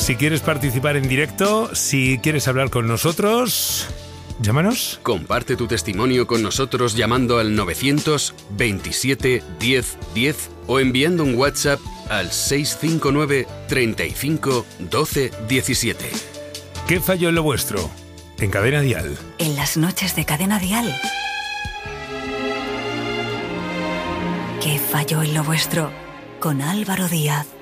Si quieres participar en directo, si quieres hablar con nosotros, llámanos. Comparte tu testimonio con nosotros llamando al 927 10 10 o enviando un WhatsApp al 659 35 12 17. ¿Qué falló en lo vuestro? En Cadena Dial. En las noches de Cadena Dial. ¿Qué falló en lo vuestro? Con Álvaro Díaz.